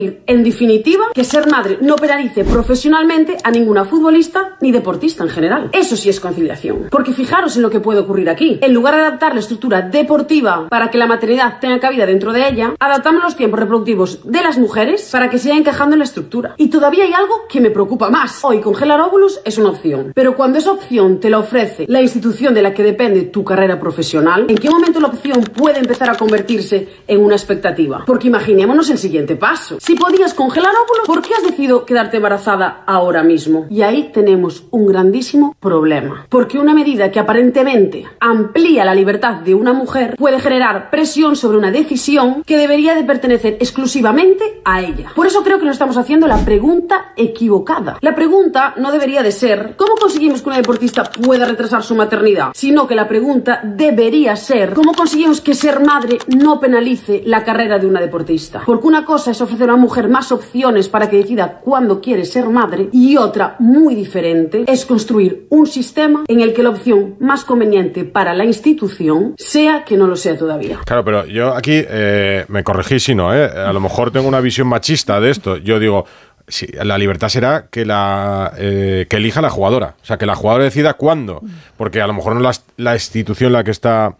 En definitiva, que ser madre no penalice profesionalmente a ninguna futbolista ni deportista en general. Eso sí es conciliación. Porque fijaros en lo que puede ocurrir aquí. En lugar de adaptar la estructura deportiva para que la maternidad tenga cabida dentro de ella, adaptamos los tiempos reproductivos de las mujeres para que siga encajando en la estructura. Y todavía hay algo que me preocupa más. Hoy congelar óvulos es una opción. Pero cuando esa opción te la ofrece la institución de la que depende tu carrera profesional, ¿en qué momento la opción puede empezar a convertirse en una expectativa? Porque imaginémonos el siguiente paso. Si podías congelar óvulos, ¿por qué has decidido quedarte embarazada ahora mismo? Y ahí tenemos un grandísimo problema. Porque una medida que aparentemente amplía la libertad de una mujer puede generar presión sobre una decisión que debería de pertenecer exclusivamente a ella. Por eso creo que nos estamos haciendo la pregunta equivocada. La pregunta no debería de ser ¿cómo conseguimos que una deportista pueda retrasar su maternidad? Sino que la pregunta debería ser ¿cómo conseguimos que ser madre no penalice la carrera de una deportista? Porque una cosa es ofrecer a una mujer más opciones para que decida cuándo quiere ser madre y otra, muy diferente, es construir un sistema en el que la opción más conveniente para la institución sea que no lo sea todavía. Claro, pero yo aquí, me corregís si no, a lo mejor tengo una visión machista de esto. Yo digo, sí, la libertad será que que elija la jugadora, o sea, que la jugadora decida cuándo, porque a lo mejor no la institución la que está...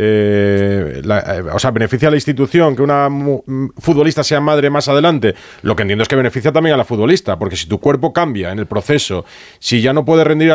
o sea, beneficia a la institución que una futbolista sea madre más adelante. Lo que entiendo es que beneficia también a la futbolista, porque si tu cuerpo cambia en el proceso, si ya no puede rendir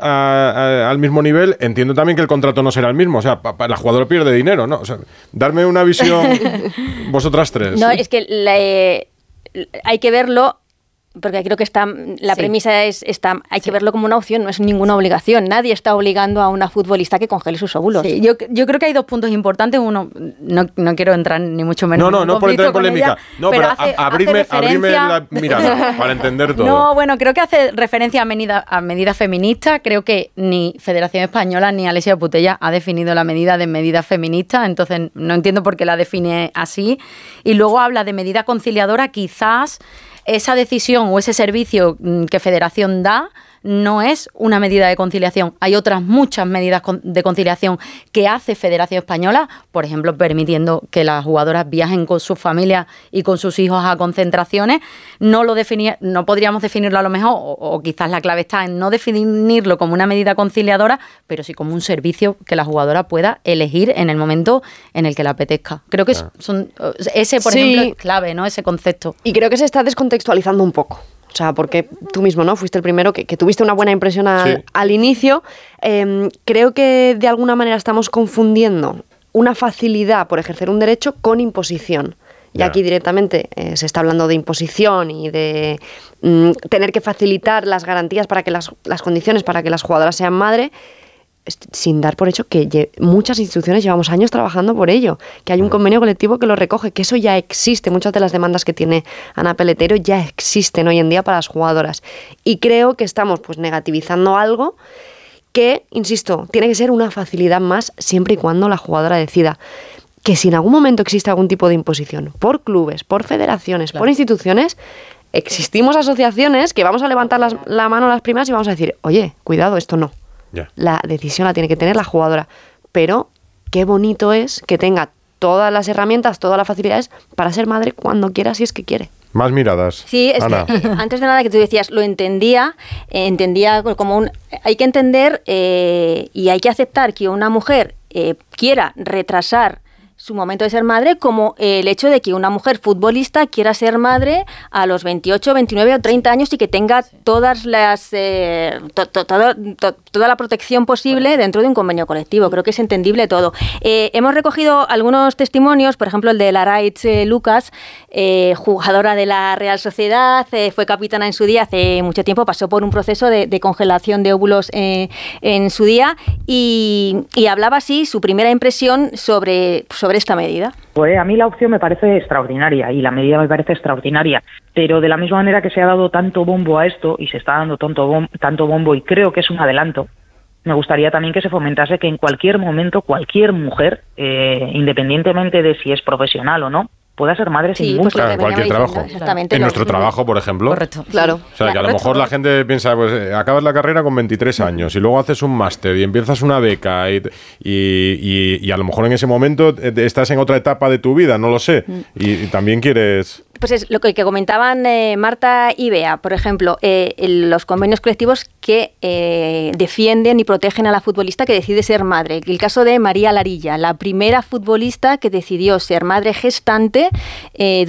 al mismo nivel, entiendo también que el contrato no será el mismo. O sea, la jugadora pierde dinero, ¿no? O sea, darme una visión vosotras tres. No, es que hay que verlo. Porque creo que la premisa es hay que verlo como una opción, no es ninguna obligación. Nadie está obligando a una futbolista que congele sus óvulos. Sí, yo creo que hay dos puntos importantes. Uno, no quiero entrar ni mucho menos en no por entrar en polémica. Ella, no, pero abrirme la mirada para entender todo. No, bueno, creo que hace referencia a medidas feministas. Creo que ni Federación Española ni Alessia Putellas ha definido la medida de medidas feministas, entonces no entiendo por qué la define así. Y luego habla de medida conciliadora, quizás esa decisión o ese servicio que Federación da no es una medida de conciliación. Hay otras muchas medidas de conciliación que hace Federación Española, por ejemplo, permitiendo que las jugadoras viajen con sus familias y con sus hijos a concentraciones. No podríamos definirlo a lo mejor, o quizás la clave está en no definirlo como una medida conciliadora, pero sí como un servicio que la jugadora pueda elegir en el momento en el que le apetezca. Creo que ese, por ejemplo, es clave, ¿no? Ese concepto. Y creo que se está descontextualizando un poco. O sea, porque tú mismo, ¿no? Fuiste el primero que tuviste una buena impresión al inicio. Creo que de alguna manera estamos confundiendo una facilidad por ejercer un derecho con imposición. Y aquí directamente se está hablando de imposición y de tener que facilitar las garantías para que las condiciones para que las jugadoras sean madre, sin dar por hecho que muchas instituciones llevamos años trabajando por ello, que hay un convenio colectivo que lo recoge, que eso ya existe. Muchas de las demandas que tiene Ana Peletero ya existen hoy en día para las jugadoras. Y creo que estamos negativizando algo que, insisto, tiene que ser una facilidad más siempre y cuando la jugadora decida. Que si en algún momento existe algún tipo de imposición por clubes, por federaciones, por instituciones, existimos asociaciones que vamos a levantar la mano las primeras y vamos a decir, oye, cuidado, esto no. La decisión la tiene que tener la jugadora, pero qué bonito es que tenga todas las herramientas, todas las facilidades para ser madre cuando quiera, si es que quiere. Más miradas. Sí, es Ana. Que antes de nada que tú decías, lo entendía como hay que entender y hay que aceptar que una mujer quiera retrasar su momento de ser madre, como el hecho de que una mujer futbolista quiera ser madre a los 28, 29 o 30 años y que tenga todas las toda la protección posible dentro de un convenio colectivo. Creo que es entendible todo. Hemos recogido algunos testimonios, por ejemplo el de Larraitz Lucas, jugadora de la Real Sociedad, fue capitana en su día hace mucho tiempo, pasó por un proceso de congelación de óvulos en su día y hablaba así su primera impresión sobre esta medida. Pues a mí la opción me parece extraordinaria y la medida me parece extraordinaria, pero de la misma manera que se ha dado tanto bombo a esto y se está dando tanto bombo y creo que es un adelanto, me gustaría también que se fomentase que en cualquier momento cualquier mujer, independientemente de si es profesional o no, pueda ser madre sin ningún problema. En cualquier trabajo. En nuestro trabajo, por ejemplo. Correcto. Claro. O sea, que a lo mejor la gente piensa, pues acabas la carrera con 23 años y luego haces un máster y empiezas una beca y a lo mejor en ese momento estás en otra etapa de tu vida, no lo sé. Y también quieres... Pues es lo que comentaban Marta y Bea, por ejemplo, los convenios colectivos que defienden y protegen a la futbolista que decide ser madre. El caso de María Larilla, la primera futbolista que decidió ser madre gestante